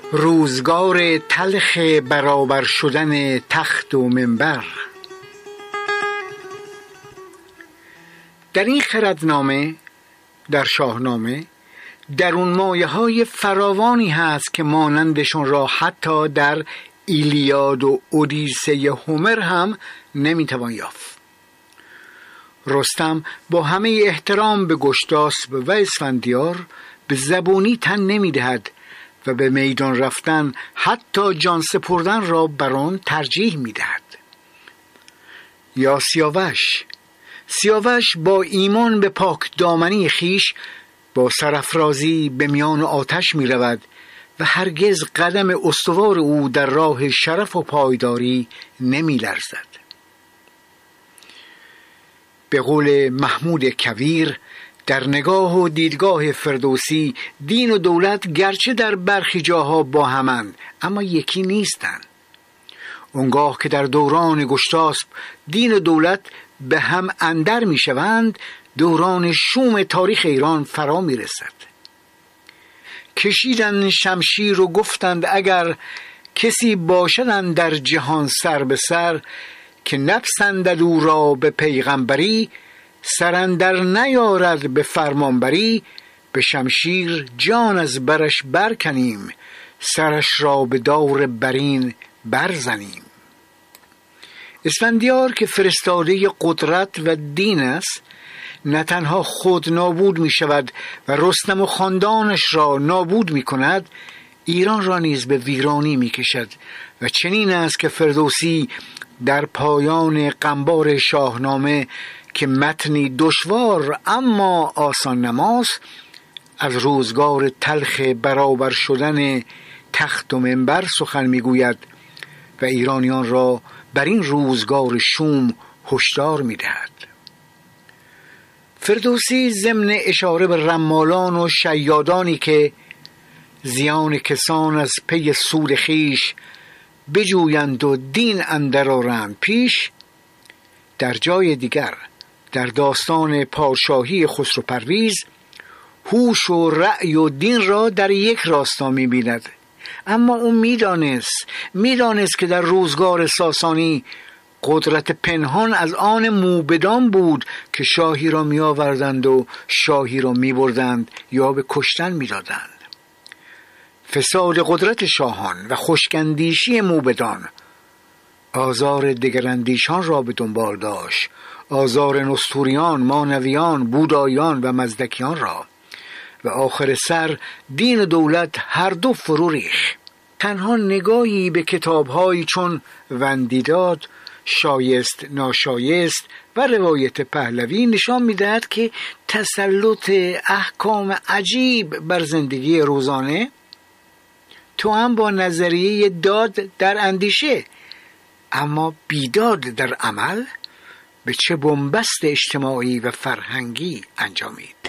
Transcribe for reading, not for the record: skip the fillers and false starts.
روزگار تلخ برابر شدن تخت و منبر. در این خردنامه، در شاهنامه، درون مایه‌های فراوانی هست که مانندشون را حتی در ایلیاد و اودیسه هومر هم نمیتوان یافت. رستم با همه احترام به گشتاسپ و اسفندیار به زبونی تن نمیدهد و به میدان رفتن، حتی جان سپردن را بر آن ترجیح میدهد. یا سیاوش با ایمان به پاک دامنی خیش با سرافرازی به میان آتش می رود و هرگز قدم استوار او در راه شرف و پایداری نمی لرزد. به قول محمود کویر، در نگاه و دیدگاه فردوسی دین و دولت گرچه در برخی جاها با همند، اما یکی نیستند. اونگاه که در دوران گشتاسپ دین و دولت به هم اندر می شوند، دوران شوم تاریخ ایران فرا می رسد. کشیدن شمشیر و گفتند اگر کسی باشدن در جهان سر به سر، که نپسندد او را به پیغمبری، سرندر نیارد به فرمانبری، به شمشیر جان از برش برکنیم، سرش را به دور برین برزنیم. اسفندیار که فرستاده قدرت و دین است، نه تنها خود نابود می شود و رستم و خاندانش را نابود می کند، ایران را نیز به ویرانی می کشد. و چنین است که فردوسی در پایان قنبار شاهنامه که متنی دشوار اما آسان نماست، از روزگار تلخ برابر شدن تخت و منبر سخن می گوید و ایرانیان را بر این روزگار شوم هشدار می دهد. فردوسی ضمن اشاره به رمالان و شیادانی که زیان کسان از پی سود خیش بجویند و دین اندر آرند پیش، در جای دیگر در داستان پادشاهی خسرو پرویز هوش و رأی و دین را در یک راستا می بیند. اما او میدانست که در روزگار ساسانی قدرت پنهان از آن موبدان بود که شاهی را می آوردند و شاهی را می بردند یا به کشتن می دادند. فساد قدرت شاهان و خشکندیشی موبدان آزار دگراندیشان را به دنبال داشت، آزار نستوریان، مانویان، بودایان و مزدکیان را، و آخر سر دین و دولت هر دو فرو ریخت. تنها نگاهی به کتاب‌هایی چون وندیداد، شایست ناشایست و روایت پهلوی نشان می‌دهد که تسلط احکام عجیب بر زندگی روزانه تو هم با نظریه داد در اندیشه اما بیداد در عمل به چه بنبست اجتماعی و فرهنگی انجامید.